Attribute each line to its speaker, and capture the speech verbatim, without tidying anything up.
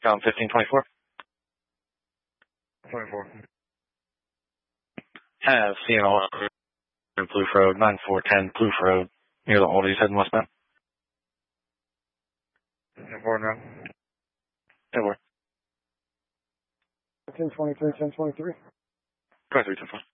Speaker 1: Down fifteen twenty-four.
Speaker 2: twenty-four.
Speaker 1: Have C N O in Plouffe Road, nine four one zero Plouffe Road, near the Aldi's heading westbound.
Speaker 2: twenty-four now.
Speaker 1: It worked.
Speaker 3: ten twenty-three, ten twenty-three.
Speaker 1: twenty-three, ten four.